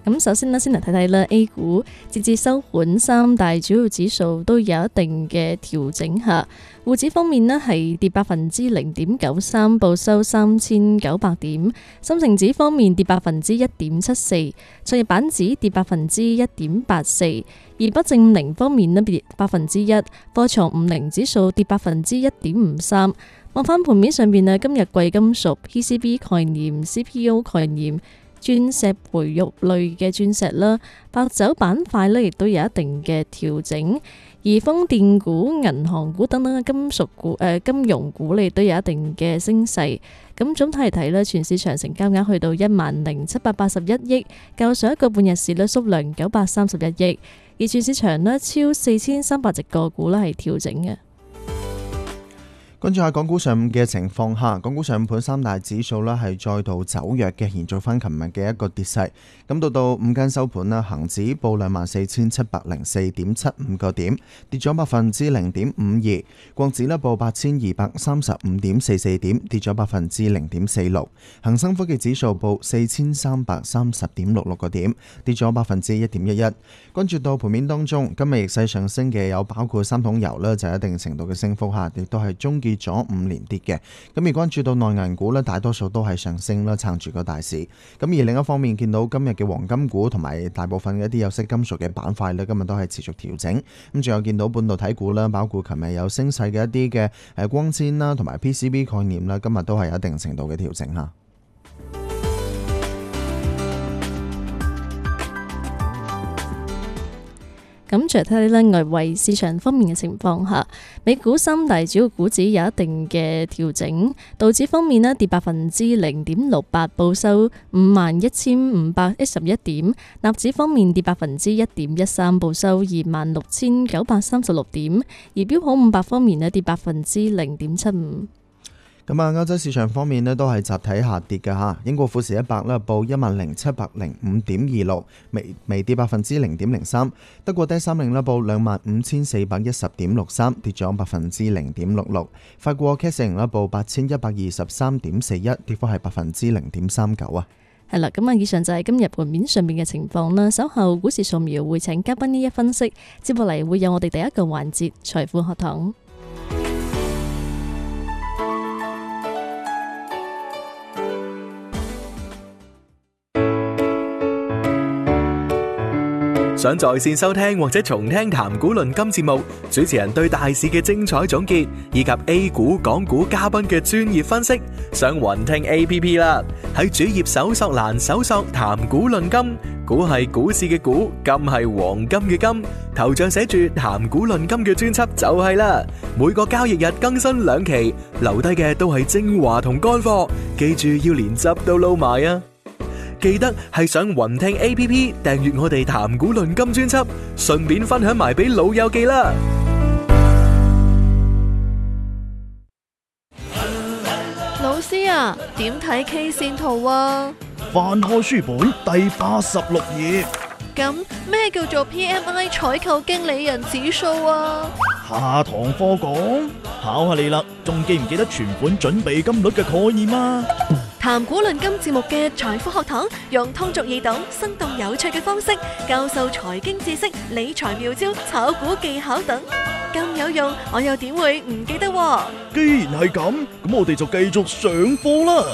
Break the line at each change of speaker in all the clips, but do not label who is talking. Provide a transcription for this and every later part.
咁首先先嚟睇睇啦 A 股截至收盤，三大主要指數都有一定嘅調整下。滬指方面係跌0.93%，報收3900點；深成指方面跌1.74%，創業板指跌1.84%，而北證50方面跌1%，科創50指數跌1.53%。望翻盤面上邊今日貴金屬、PCB 概念、CPO 概念、鑽石培育類嘅鑽石啦，白酒板塊亦都有一定嘅調整，而風電股、銀行股等等嘅金屬股、金融股亦都有一定嘅升勢。咁總體嚟睇全市場成交額去到10781億，較上一個半日市縮量931億，而全市場超4300隻個股係調整嘅。
跟住喺港股上午嘅情況下，港股上午盤三大指數係再度走弱嘅，延續翻琴日嘅一個跌勢。咁到午間收盤啦，恒指報24,704.75個點，跌咗0.52%；國指報8,235.44點，跌咗0.46%；恒生科技指數報4,330.66個點，跌咗1.11%。跟住到盤面當中，今日逆勢上升嘅有包括三桶油啦，就有一定程度嘅升幅下，亦都係終結咗5連跌嘅。咁而關注到內銀股大多數都係上升啦，撐住個大市。咁而另一方面，見到今日嘅黃金股同埋大部分嘅一啲有色金屬嘅板塊今日都係持續調整。咁仲有見到半導體股啦，包括琴日有升勢嘅一啲嘅光纖啦，同埋 PCB 概念啦，今日都係有一定程度嘅調整吓。
咁再睇睇外圍市場方面嘅情況下，美股三大主要股指有一定嘅調整。道指方面跌0.68%，報收51,511點；納指方面跌1.13%，報收26,936點；而標普500方面跌0.75%。
咁歐洲市場方面都係集體下跌嘅吓。英國富時100報10,705.26，微跌0.03%。德國低30報25,410.63，跌咗0.66%。法國 CAC 報8,123.41，跌幅係0.39%啊。
係啦，咁以上就係今日盤面上面嘅情況啦。稍後股市掃描會請嘉賓一一分析，接落嚟會有我哋第一個環節財富學堂。
想在線收聽或者重聽談股論金節目，主持人對大市嘅精彩總結，以及 A 股、港股嘉賓嘅專業分析，上雲聽 APP 啦。喺主頁搜索欄搜索談股論金，股係股市嘅股，金係黃金嘅金，頭像寫住談股論金嘅專輯就係啦。每個交易日更新2期，留低嘅都係精華同乾貨，記住要連汁都撈埋啊！記得係上雲聽 APP 訂閱我哋談股論金專輯，順便分享埋俾老友記啦。
老師啊，點睇 K 線圖啊？
翻開書本第86頁。
咁咩叫做 PMI 採購經理人指數啊？
下堂課講，考下你啦，仲記唔記得存款準備金率嘅概念啊？
談股論金節目嘅財富學堂，用通俗易懂、生動有趣嘅方式教授財經知識、理財妙招、炒股技巧等，咁有用，我又點會唔記得喎？
既然係咁，咁我哋就繼續上課啦。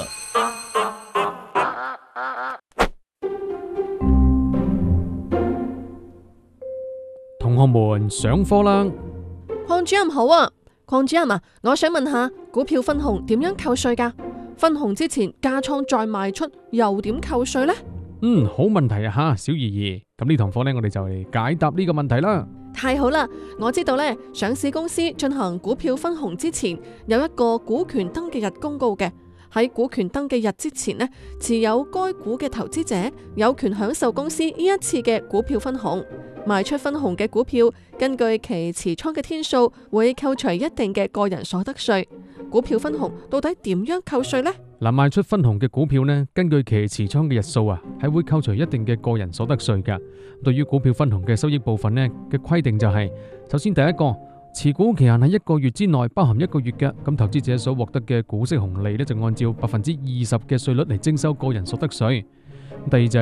同學們上課啦！
鄺主任好啊，鄺主任啊，我想問下股票分紅點樣扣稅㗎？分紅之前加倉再賣出又點扣稅呢？
好問題啊吓，小怡怡。咁呢堂課呢，我哋就嚟解答呢個問題啦。
太好啦，我知道呢，上市公司進行股票分紅之前有一個股權登記日公告嘅。喺股權登記日之前呢，持有該股嘅投資者有權享受公司呢一次嘅股票分紅。賣出分紅嘅股票，根據其持倉嘅天數，會扣除一定嘅個人所得稅。股票分紅到底點樣扣稅呢？
賣出分紅嘅股票呢，根據其持倉嘅日數係會扣除一定嘅個人所得稅噶。對於股票分紅嘅收益部分呢嘅規定就係，首先第一個，持股期限喺1個月之內，包含1個月嘅，咁投資者所獲得嘅股息紅利呢，就按照20%嘅稅率嚟徵收個人所得稅。第二就係